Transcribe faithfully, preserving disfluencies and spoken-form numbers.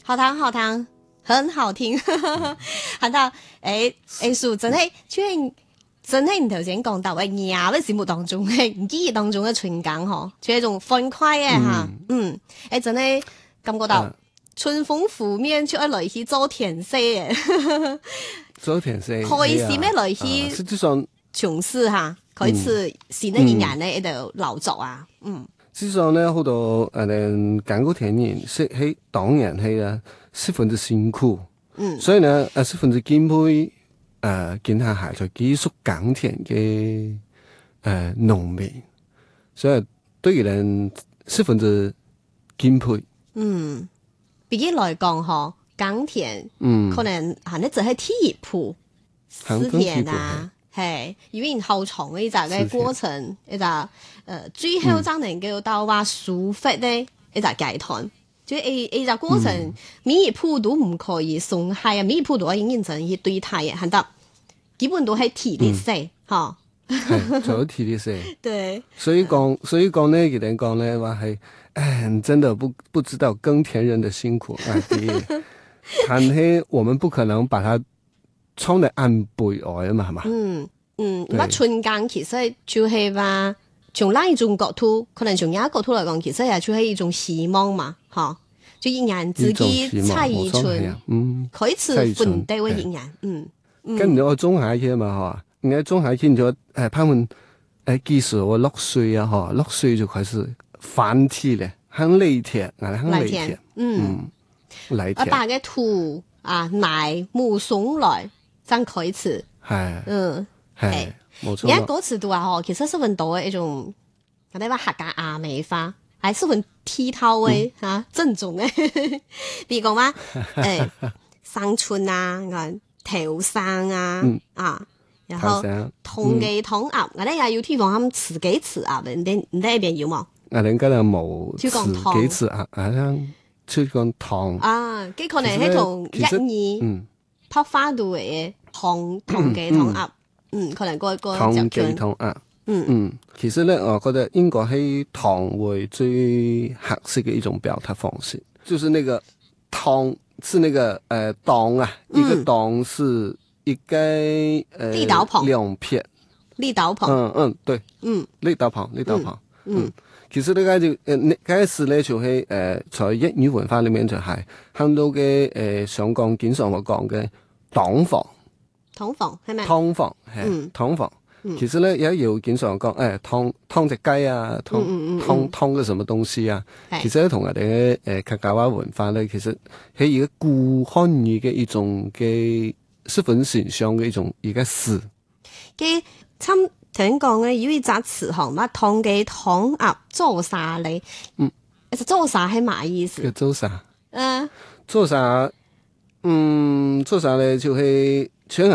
好聽好聽，很好聽。喊到誒誒，數真係，即係真係你頭先講到嘅廿嘅節目當中嘅記憶當中嘅情感嗬，即係一種歡快嘅嚇，嗯，誒真係感覺到春風拂面，就要來去做甜食嘅， 做甜食開始咩來去？ 實際上從事嚇，開始新嘅人咧喺度勞作啊，嗯。 實際上咧，好多誒揀嗰田人，識喺當然係啊，十分之辛苦。嗯，所以呢，誒十分之敬佩誒，見下係在繼續耕田嘅誒農民，所以對於人十分之敬佩。 嗯，比起來講嗬，耕田， 嗯， 可能行得就係鐵鋪、絲田啊。係，因為後長呢隻嘅過程，呢隻誒最後真能夠到話疏忽咧，呢隻階段，即係呢隻過程，每一鋪都唔可以鬆懈啊，每一鋪都要認真去對待嘅，係得，基本都係體力死，嚇， 係做體力死。 對， 所以講，所以講呢，佢哋講咧話係，唉，真的不不知道耕田人的辛苦啊！但係我們不可能把它衝得按背外啊嘛，係嘛？嗯嗯，咁春耕其實就係話，從另一種角度，可能從另一角度嚟講，其實係就係一種希望嘛，嚇，就一年自己採一春，嗯，開始奮鬥嘅一年，嗯， 跟住我種下去嘛，嚇，而家種下去咗，誒，他們誒幾時我落水啊，嚇，落水就開始翻起咧，很累田，啊，很累田，嗯，累田， 我把個土啊泥木鬆來。真開始， 係， 嗯， 係，冇錯。 而家嗰次都話嗬，其實十分多嘅一種，我哋話客家亞美化，係十分剔透嘅嚇，正宗嘅。譬如講話，誒，生春啊，我頭生啊，啊，然後同雞同鴨，我哋又要提防佢自己自鴨嘅，你你呢邊有冇？ 我哋今日冇自己自鴨，係啊，出講糖啊，幾可能係同一二，嗯，拍花度嘅。糖糖雞糖鴨，嗯，可能個個糖雞糖鴨，嗯嗯，其實咧，我覺得應該係糖為最合適嘅一種表達方式，就是那個糖是那個誒檔啊，一個檔是一個誒立刀旁兩片， 立刀旁， 嗯嗯對，嗯立刀旁立刀旁，嗯，其實呢個就誒開始咧就係誒在粵語文化裏面就係很多嘅誒上講經常會講嘅檔房。 劏房係咪？ 劏房係，劏房。其實咧有一要經常講，誒劏劏隻雞啊，劏劏劏嘅什麼東西啊。其實同我哋嘅誒客家話文化咧，其實係一個古漢語嘅一種嘅十分形象嘅一種一個詞。 嘅參聽講嘅，有一隻詞行乜劏雞劏鴨做啥咧？嗯，其實做啥係乜意思？ 做啥？ 嗯， 做啥？嗯，做啥咧就係、是。